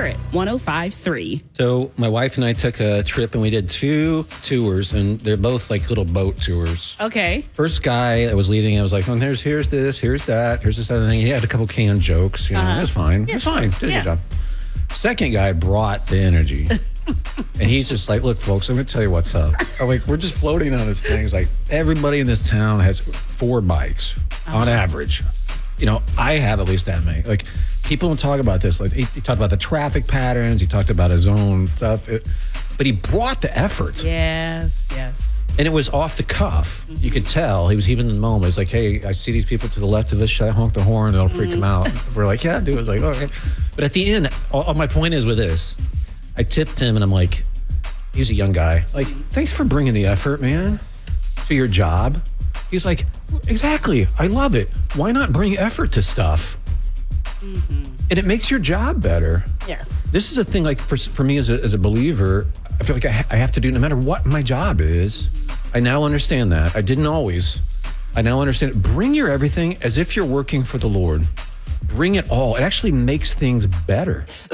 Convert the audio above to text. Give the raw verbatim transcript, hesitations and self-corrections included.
Spirit one oh five point three. So my wife and I took a trip and we did two tours, and they're both like little boat tours. Okay. First guy that was leading, I was like, oh, here's, here's this, here's that, here's this other thing. He had a couple canned jokes. You know, Uh-huh. it was fine. Yeah, It was fine. Did a yeah. good job. Second guy brought the energy. And he's just like, look, folks, I'm going to tell you what's up. I'm like, we're just floating on this thing. It's like, everybody in this town has four bikes Uh-huh. on average. You know, I have at least that many. Like, people don't talk about this. Like, he, he talked about the traffic patterns. He talked about his own stuff. It, but he brought the effort. Yes, yes. And it was off the cuff. You could tell. He was even in the moment. It's like, hey, I see these people to the left of us. Should I honk the horn? It'll freak them out. We're like, yeah, dude. I was like, okay. But at the end, all, all my point is with this, I tipped him and I'm like, he's a young guy. Like, thanks for bringing the effort, man, to your job. He's like, exactly. I love it. Why not bring effort to stuff? Mm-hmm. And it makes your job better. Yes. This is a thing, like, for, for me as a, as a believer, I feel like I, ha- I have to do, no matter what my job is. I now understand that. I didn't always. I now understand it. Bring your everything as if you're working for the Lord. Bring it all. It actually makes things better.